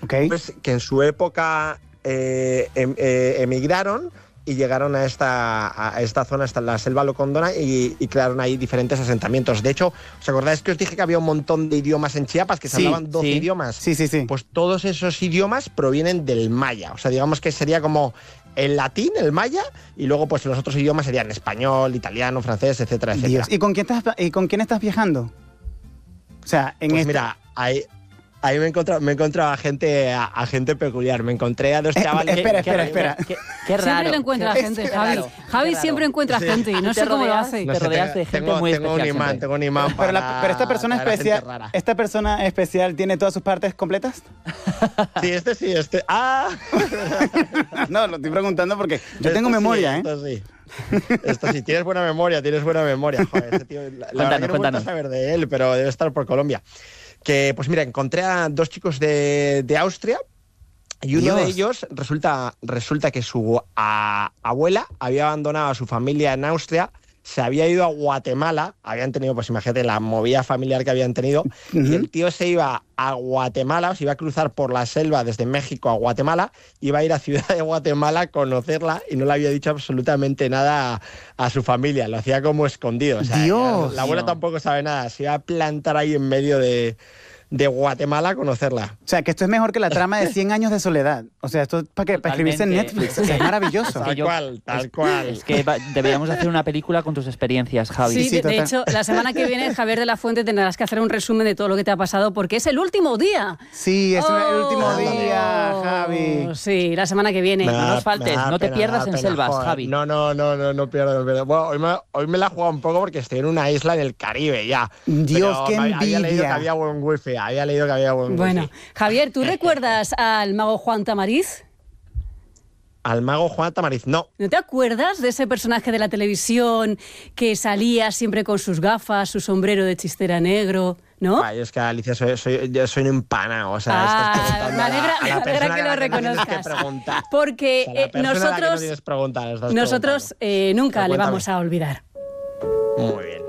pues, que en su época emigraron y llegaron a esta zona, hasta la selva locondona, y crearon ahí diferentes asentamientos. De hecho, ¿os acordáis que os dije que había un montón de idiomas en Chiapas, que se hablaban 12 idiomas? Sí. Pues todos esos idiomas provienen del maya. O sea, digamos que sería como el latín, el maya, y luego pues los otros idiomas serían español, italiano, francés, etcétera, etcétera. Dios. ¿Y con quién estás viajando? O sea, mira, ahí me he encontrado a gente peculiar. Me encontré a dos chavales... Espera. Qué raro. Siempre lo encuentra gente, Javi. Javi siempre encuentra gente y no sé cómo lo hace. Te rodeas de gente muy especial. Tengo un imán para... Pero esta persona especial ¿tiene todas sus partes completas? Sí, este... ¡Ah! No, lo estoy preguntando porque yo tengo memoria, Esto sí, tienes buena memoria. Joder, ese tío... La verdad que no he vuelto a saber de él, pero debe estar por Colombia. Que, pues mira, encontré a dos chicos de Austria, y uno de ellos resulta que su abuela había abandonado a su familia en Austria, se había ido a Guatemala, habían tenido, pues imagínate, la movida familiar que habían tenido, y el tío se iba a Guatemala, o se iba a cruzar por la selva desde México a Guatemala, iba a ir a Ciudad de Guatemala a conocerla, y no le había dicho absolutamente nada a su familia, lo hacía como escondido. O sea, la abuela tampoco sabe nada, se iba a plantar ahí en medio de Guatemala a conocerla. O sea, que esto es mejor que la trama de 100 años de soledad. O sea, esto es para escribirse en Netflix. O sea, es maravilloso. Tal cual. Es que deberíamos hacer una película con tus experiencias, Javi. Sí, de hecho, la semana que viene, Javier de la Fuente, tendrás que hacer un resumen de todo lo que te ha pasado, porque es el último día. Sí, es el último día, Javi. Sí, la semana que viene. No nos faltes, no te pierdas en selvas, joder. Javi. No pierdo. Bueno, hoy me la he jugado un poco porque estoy en una isla en el Caribe ya. Dios, qué envidia. Había leído que había buen wifi. Bueno, Javier, ¿tú recuerdas al mago Juan Tamariz? Al mago Juan Tamariz, no. ¿No te acuerdas de ese personaje de la televisión que salía siempre con sus gafas, su sombrero de chistera negro, no? Ay, es que, Alicia, yo soy un empanado. O sea, me alegra que lo reconozcas. Porque nosotros nunca le vamos a olvidar. Muy bien.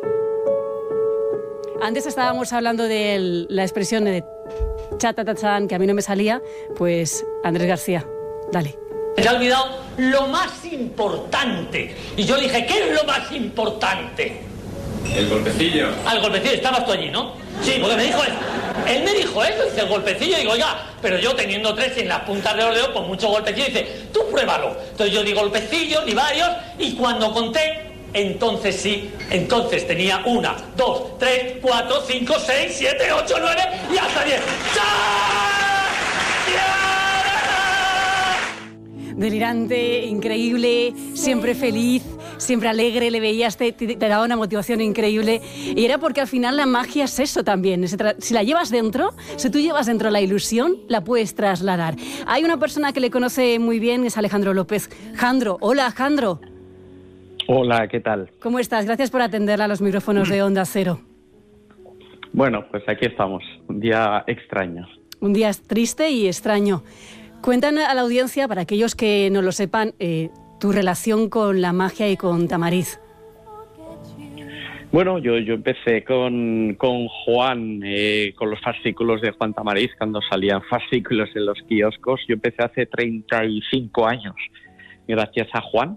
Antes estábamos hablando de la expresión de chatatachan, que a mí no me salía, pues Andrés García, dale. Se ha olvidado lo más importante. Y yo dije, ¿qué es lo más importante? El golpecillo. Al golpecillo, estabas tú allí, ¿no? Sí, porque me dijo eso. Él me dijo eso, dice el golpecillo, y digo, oiga, pero yo teniendo 3 en las puntas de los dedos, pues mucho golpecillo, dice, tú pruébalo. Entonces yo di golpecillo, di varios, y cuando conté, entonces sí, entonces tenía 1, 2, 3, 4, 5, 6, 7, 8, 9 y hasta 10. Delirante, increíble, siempre feliz, siempre alegre, le veías, te daba una motivación increíble. Y era porque al final la magia es eso también. Si la llevas dentro, si tú llevas dentro la ilusión, la puedes trasladar. Hay una persona que le conoce muy bien, es Alejandro López. Jandro, hola Jandro. Hola, ¿qué tal? ¿Cómo estás? Gracias por atenderla a los micrófonos de Onda Cero. Bueno, pues aquí estamos, un día extraño. Un día triste y extraño. Cuéntanos a la audiencia, para aquellos que no lo sepan, tu relación con la magia y con Tamariz. Bueno, yo empecé con Juan, con los fascículos de Juan Tamariz, cuando salían fascículos en los kioscos. Yo empecé hace 35 años, gracias a Juan.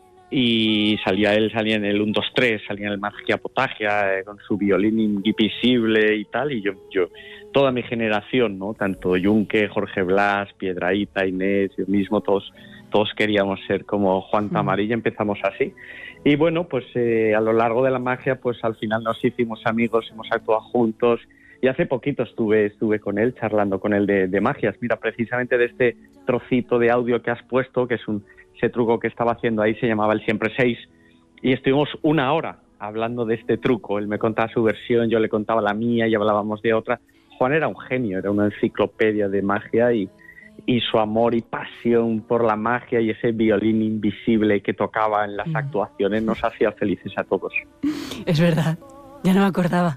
Y salía en el 1, 2, 3, salía en el Magia Potagia, con su violín invisible y tal, y yo toda mi generación, ¿no? Tanto Yunque, Jorge Blas, Piedrahíta, Inés, yo mismo, todos queríamos ser como Juan Tamariz, y empezamos así. Y bueno, pues a lo largo de la magia, pues al final nos hicimos amigos, hemos actuado juntos, y hace poquito estuve con él, charlando con él de magias. Mira, precisamente de este trocito de audio que has puesto, que es ese truco que estaba haciendo ahí, se llamaba el Siempre 6, y estuvimos 1 hora hablando de este truco. Él me contaba su versión, yo le contaba la mía y hablábamos de otra. Juan era un genio, era una enciclopedia de magia, y su amor y pasión por la magia y ese violín invisible que tocaba en las actuaciones nos hacía felices a todos. Es verdad, ya no me acordaba.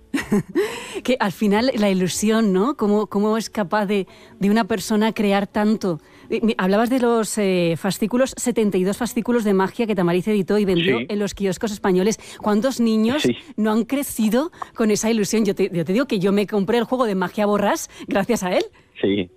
Que al final la ilusión, ¿no? ¿Cómo es capaz de una persona crear tanto? Hablabas de los fascículos, 72 fascículos de magia que Tamariz editó y vendió en los kioscos españoles. ¿Cuántos niños no han crecido con esa ilusión? Yo te digo que yo me compré el juego de Magia Borrás gracias a él. Sí.